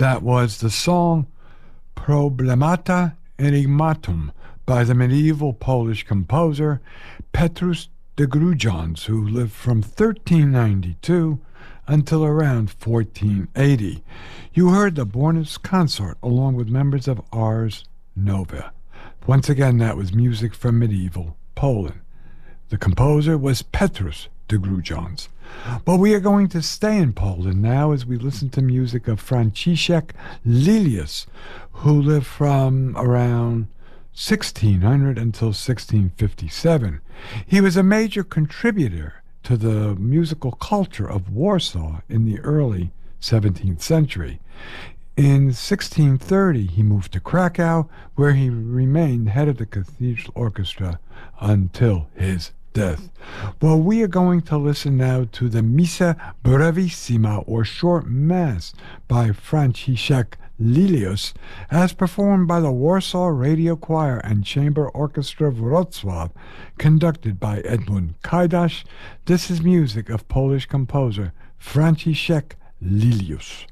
That was the song Problemata Enigmatum by the medieval Polish composer Petrus de Grudziądz, who lived from 1392 until around 1480. You heard the Bornis Consort along with members of Ars Nova. Once again, that was music from medieval Poland. The composer was Petrus de Grudziądz. But we are going to stay in Poland now as we listen to music of Franciszek Lilius, who lived from around 1600 until 1657. He was a major contributor to the musical culture of Warsaw in the early 17th century. In 1630, he moved to Krakow, where he remained head of the cathedral orchestra until his death. Well, we are going to listen now to the Missa Brevissima, or Short Mass, by Franciszek Lilius, as performed by the Warsaw Radio Choir and Chamber Orchestra Wrocław, conducted by Edmund Kajdasz. This is music of Polish composer Franciszek Lilius.